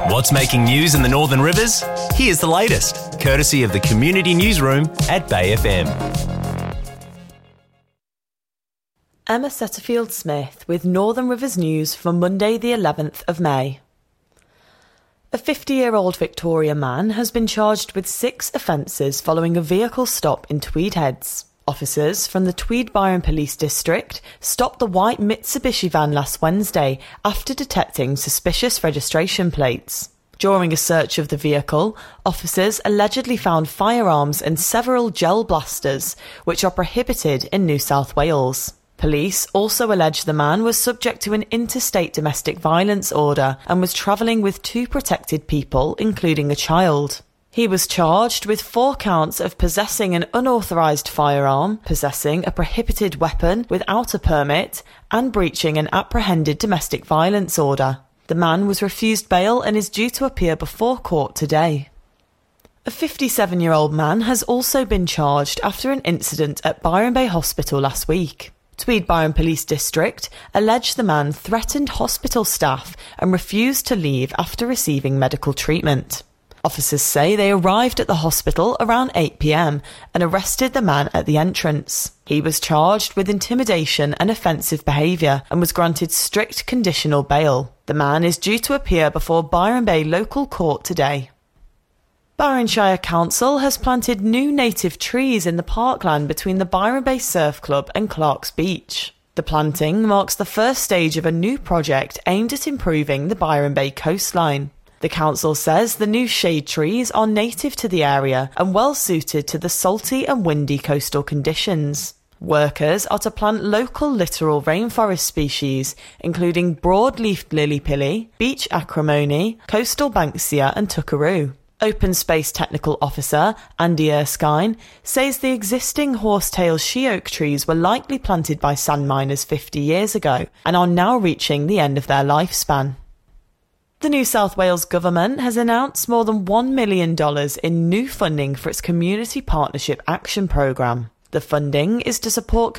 What's making news in the Northern Rivers? Here's the latest, courtesy of the Community Newsroom at Bay FM. Emma Setterfield-Smith with Northern Rivers News for Monday the 11th of May. A 50-year-old Victoria man has been charged with 6 offences following a vehicle stop in Tweed Heads. Officers from the Tweed Byron Police District stopped the white Mitsubishi van last Wednesday after detecting suspicious registration plates. During a search of the vehicle, officers allegedly found firearms and several gel blasters, which are prohibited in New South Wales. Police also allege the man was subject to an interstate domestic violence order and was travelling with 2 protected people, including a child. He was charged with 4 counts of possessing an unauthorised firearm, possessing a prohibited weapon without a permit, and breaching an apprehended domestic violence order. The man was refused bail and is due to appear before court today. A 57-year-old man has also been charged after an incident at Byron Bay Hospital last week. Tweed Byron Police District alleged the man threatened hospital staff and refused to leave after receiving medical treatment. Officers say they arrived at the hospital around 8 p.m. and arrested the man at the entrance. He was charged with intimidation and offensive behaviour and was granted strict conditional bail. The man is due to appear before Byron Bay Local Court today. Byron Shire Council has planted new native trees in the parkland between the Byron Bay Surf Club and Clark's Beach. The planting marks the first stage of a new project aimed at improving the Byron Bay coastline. The council says the new shade trees are native to the area and well suited to the salty and windy coastal conditions. Workers are to plant local littoral rainforest species, including broad-leafed lily-pilly, beach acrimony, coastal banksia and tuckaroo. Open Space Technical Officer Andy Erskine says the existing horsetail she-oak trees were likely planted by sand miners 50 years ago and are now reaching the end of their lifespan. The New South Wales Government has announced more than $1 million in new funding for its Community Partnership Action Programme. The funding is to support